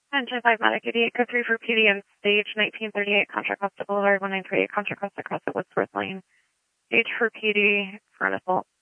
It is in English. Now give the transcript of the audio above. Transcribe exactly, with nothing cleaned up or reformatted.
Engine five Medic eighty-eight, code three for P D and stage nineteen thirty-eight, Contra Costa Boulevard, one nine three eight, Contra Costa, across the Woodsworth Lane. Stage for P D, for an assault.